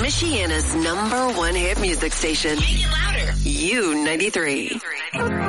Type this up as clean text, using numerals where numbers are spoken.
Michiana's #1 hit music station. Make it louder. U93.